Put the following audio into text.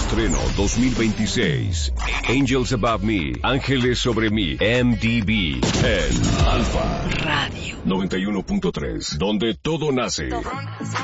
Estreno 2026. Angels Above Me, Ángeles sobre mí, MDB, en Alfa Radio 91.3, donde todo nace.